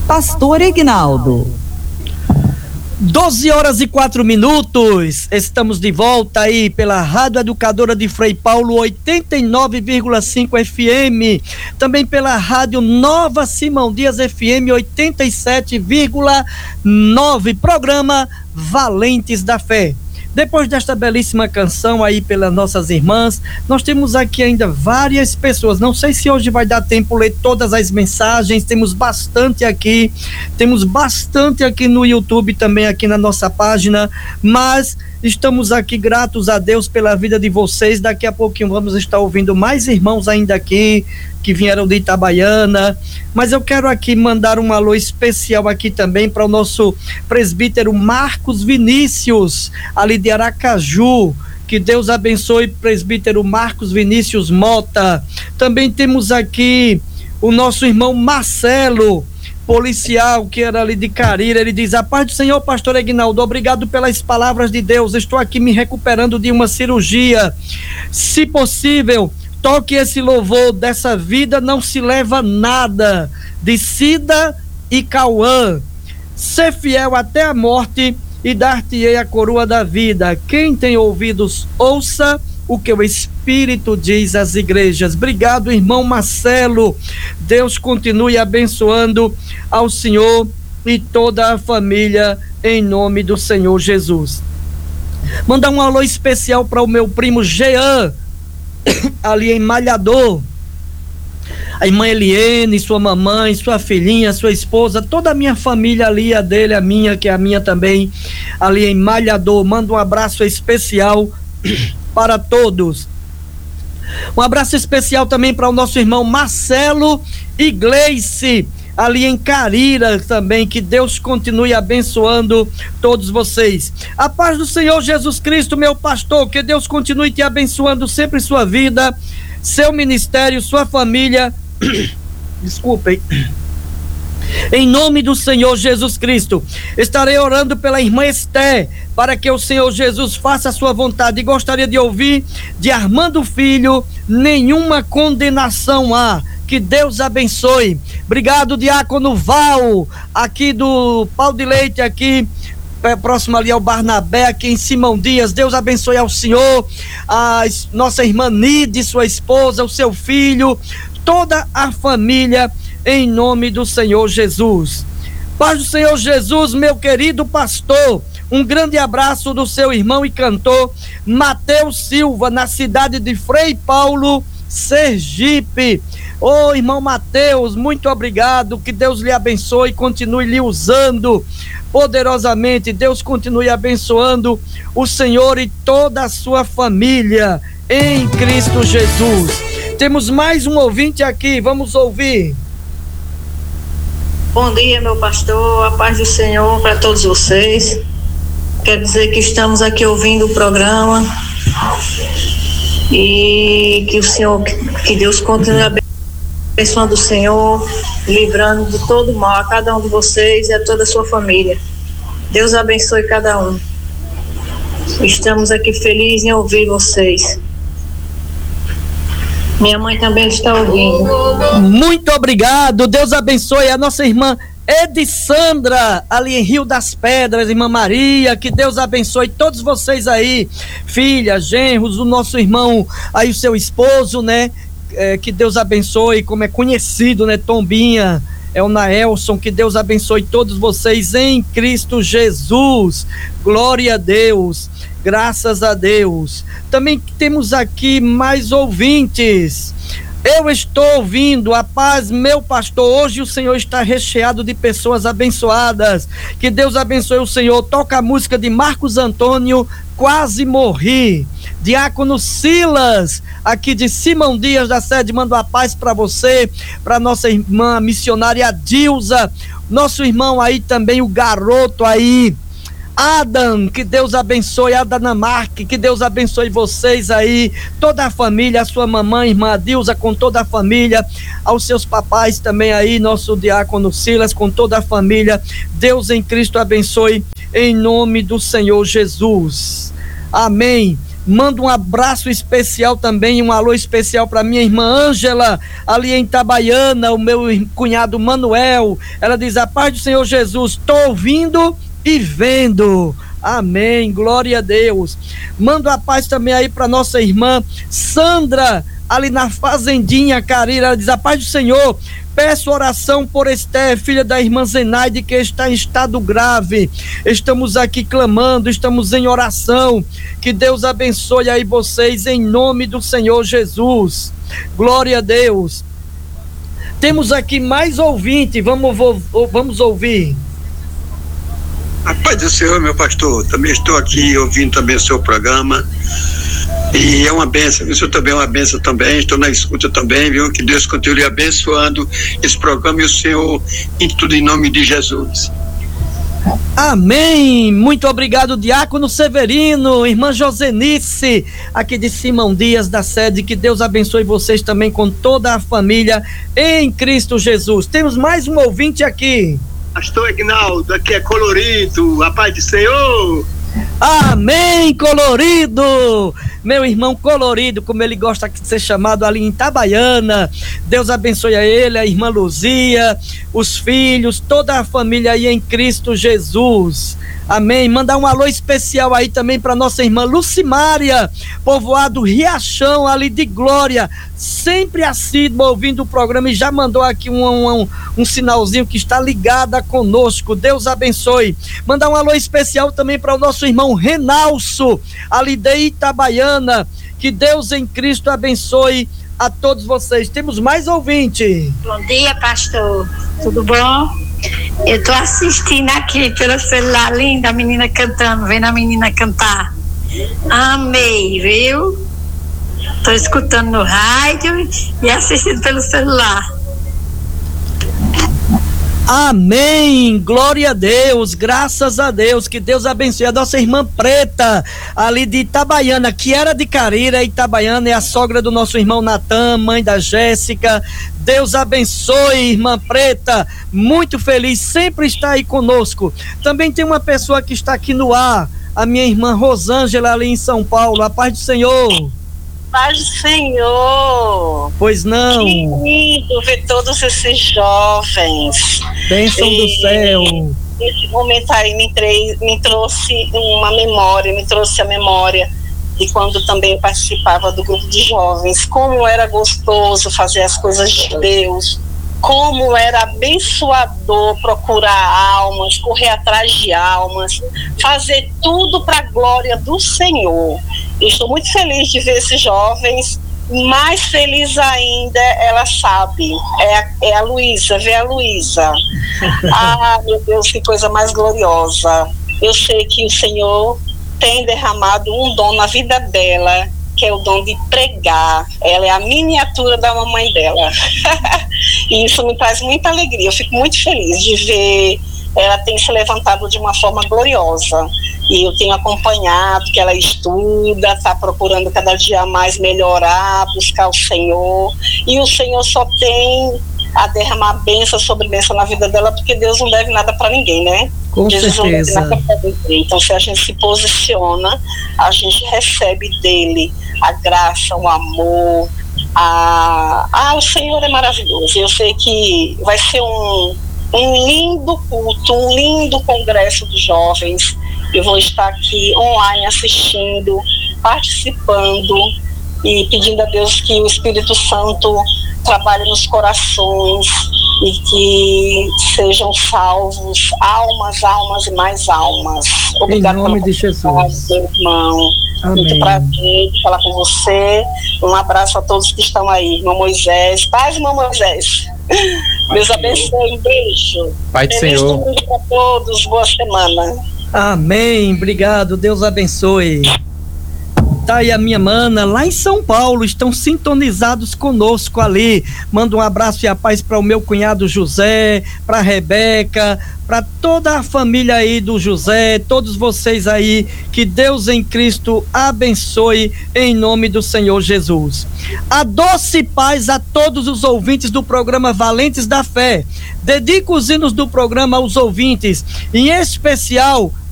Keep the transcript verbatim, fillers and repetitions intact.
Pastor Egnaldo. doze horas e quatro minutos, estamos de volta aí pela Rádio Educadora de Frei Paulo, oitenta e nove vírgula cinco F M, também pela Rádio Nova Simão Dias F M, oitenta e sete vírgula nove, programa Valentes da Fé. Depois desta belíssima canção aí pelas nossas irmãs, nós temos aqui ainda várias pessoas. Não sei se hoje vai dar tempo ler todas as mensagens, temos bastante aqui, temos bastante aqui no YouTube, também aqui na nossa página, mas estamos aqui gratos a Deus pela vida de vocês. Daqui a pouquinho vamos estar ouvindo mais irmãos ainda aqui, que vieram de Itabaiana, mas eu quero aqui mandar um alô especial aqui também para o nosso presbítero Marcos Vinícius, ali de Aracaju. Que Deus abençoe, presbítero Marcos Vinícius Mota. Também temos aqui o nosso irmão Marcelo, policial, que era ali de Carira. Ele diz: a paz do Senhor, pastor Egnaldo, obrigado pelas palavras de Deus, estou aqui me recuperando de uma cirurgia, se possível toque esse louvor, dessa vida não se leva nada, de Cida e Cauã. Ser fiel até a morte e dar-te-ei a coroa da vida. Quem tem ouvidos, ouça o que o Espírito diz às igrejas. Obrigado, irmão Marcelo. Deus continue abençoando ao senhor e toda a família, em nome do Senhor Jesus. Mandar um alô especial para o meu primo Jean, ali em Malhador. A irmã Eliene, sua mamãe, sua filhinha, sua esposa, toda a minha família ali, a dele, a minha, que é a minha também, ali em Malhador. Manda um abraço especial para todos. Um abraço especial também para o nosso irmão Marcelo e Gleice, ali em Carira também. Que Deus continue abençoando todos vocês. A paz do Senhor Jesus Cristo, meu pastor, que Deus continue te abençoando sempre sua vida, seu ministério, sua família. Desculpem. Em nome do Senhor Jesus Cristo, estarei orando pela irmã Esté, para que o Senhor Jesus faça a sua vontade. E gostaria de ouvir de Armando Filho: nenhuma condenação há. Que Deus abençoe. Obrigado, diácono Val, aqui do Pau de Leite, aqui próximo ali ao Barnabé, aqui em Simão Dias. Deus abençoe ao senhor, a nossa irmã Nide, sua esposa, o seu filho, toda a família, em nome do Senhor Jesus. Paz do Senhor Jesus, meu querido pastor. Um grande abraço do seu irmão e cantor Mateus Silva, na cidade de Frei Paulo, Sergipe. Ô oh, irmão Mateus, muito obrigado. Que Deus lhe abençoe e continue lhe usando poderosamente. Deus continue abençoando o senhor e toda a sua família, em Cristo Jesus. Temos mais um ouvinte aqui, vamos ouvir. Bom dia, meu pastor, a paz do Senhor para todos vocês. Quero dizer que estamos aqui ouvindo o programa e que o Senhor, que Deus continue abençoando o Senhor, livrando de todo mal a cada um de vocês e a toda a sua família. Deus abençoe cada um. Estamos aqui felizes em ouvir vocês. Minha mãe também está ouvindo. Muito obrigado, Deus abençoe a nossa irmã Edissandra, ali em Rio das Pedras, irmã Maria. Que Deus abençoe todos vocês aí, filhas, genros, o nosso irmão aí, o seu esposo, né? É, que Deus abençoe, como é conhecido, né? Tombinha, é o Naelson. Que Deus abençoe todos vocês em Cristo Jesus. Glória a Deus, graças a Deus. Também temos aqui mais ouvintes. Eu estou ouvindo, a paz, meu pastor. Hoje o Senhor está recheado de pessoas abençoadas. Que Deus abençoe o Senhor. Toca a música de Marcos Antônio, Quase Morri. Diácono Silas, aqui de Simão Dias da Sede, manda a paz para você, para nossa irmã missionária Dilza, nosso irmão aí também, o garoto aí, Adam. Que Deus abençoe, Adanamarque, que Deus abençoe vocês aí, toda a família, a sua mamãe, irmã Dilza, com toda a família, aos seus papais também aí, nosso diácono Silas, com toda a família. Deus em Cristo abençoe, em nome do Senhor Jesus. Amém. Mando um abraço especial também, um alô especial para minha irmã Ângela, ali em Itabaiana, o meu cunhado Manuel. Ela diz: a paz do Senhor Jesus, tô ouvindo e vendo. Amém, glória a Deus. Mando a paz também aí para nossa irmã Sandra, ali na Fazendinha Carira. Ela diz: a paz do Senhor, peço oração por Esther, filha da irmã Zenaide, que está em estado grave. Estamos aqui clamando, estamos em oração. Que Deus abençoe aí vocês em nome do Senhor Jesus. Glória a Deus. Temos aqui mais ouvinte, vamos, vamos ouvir. A paz do Senhor, meu pastor. Também estou aqui ouvindo também o seu programa. E é uma bênção, isso também é uma bênção também, estou na escuta também, viu? Que Deus continue abençoando esse programa e o Senhor em tudo em nome de Jesus. Amém, muito obrigado, Diácono Severino, irmã Josenice, aqui de Simão Dias da sede. Que Deus abençoe vocês também com toda a família em Cristo Jesus. Temos mais um ouvinte aqui. Pastor Ignaldo, aqui é Colorido, a paz do Senhor. Amém, Colorido, meu irmão Colorido, como ele gosta de ser chamado ali em Itabaiana. Deus abençoe a ele, a irmã Luzia, os filhos, toda a família aí em Cristo Jesus. Amém. Mandar um alô especial aí também para nossa irmã Lucimária, povoado Riachão, ali de Glória, sempre assídua ouvindo o programa, e já mandou aqui um, um, um sinalzinho que está ligada conosco. Deus abençoe. Mandar um alô especial também para o nosso irmão Renalso, ali de Itabaiana. Que Deus em Cristo abençoe a todos vocês. Temos mais ouvinte. Bom dia, pastor. Tudo bom? Eu tô assistindo aqui pelo celular, linda, a menina cantando, vendo a menina cantar. Amei, viu? Tô escutando no rádio e assistindo pelo celular. Amém, glória a Deus, graças a Deus. Que Deus abençoe a nossa irmã Preta, ali de Itabaiana, que era de Carira. Itabaiana é a sogra do nosso irmão Natan, mãe da Jéssica. Deus abençoe, irmã Preta, muito feliz, sempre está aí conosco. Também tem uma pessoa que está aqui no ar, a minha irmã Rosângela, ali em São Paulo. A paz do Senhor. Paz do Senhor. Pois não. Que lindo ver todos esses jovens. Bênção e, do céu. Esse momento aí me, tre- me trouxe uma memória, me trouxe a memória de quando também eu participava do grupo de jovens. Como era gostoso fazer as coisas de Deus. Como era abençoador procurar almas, correr atrás de almas, fazer tudo para a glória do Senhor. Eu estou muito feliz de ver esses jovens, mais feliz ainda, ela sabe, é a, é a Luísa, vê a Luísa. Ah, meu Deus, que coisa mais gloriosa. Eu sei que o Senhor tem derramado um dom na vida dela, que é o dom de pregar. Ela é a miniatura da mamãe dela. E isso me traz muita alegria. Eu fico muito feliz de ver ela tem se levantado de uma forma gloriosa. E eu tenho acompanhado que ela estuda, está procurando cada dia mais melhorar, buscar o Senhor. E o Senhor só tem a derramar bênção sobre bênção na vida dela, porque Deus não deve nada para ninguém, né? Com Jesus certeza. Não deve nada pra ninguém. Então, se a gente se posiciona, a gente recebe dele a graça, o amor. A... Ah, o Senhor é maravilhoso. Eu sei que vai ser um, um lindo culto, um lindo congresso dos jovens. Eu vou estar aqui online assistindo, participando e pedindo a Deus que o Espírito Santo trabalhe nos corações e que sejam salvos almas, almas e mais almas. Obrigado em nome pela de Jesus, meu irmão. Amém. Muito prazer de falar com você. Um abraço a todos que estão aí. Irmão Moisés, paz, irmão Moisés. Deus abençoe, um beijo. Pai do Feliz Senhor. domingo para todos, boa semana. Amém, obrigado, Deus abençoe. Tá aí a minha mana, lá em São Paulo, estão sintonizados conosco ali. Manda um abraço e a paz para o meu cunhado José, para Rebeca, para toda a família aí do José, todos vocês aí, que Deus em Cristo abençoe em nome do Senhor Jesus. A doce paz a todos os ouvintes do programa Valentes da Fé. Dedico os hinos do programa aos ouvintes, em especial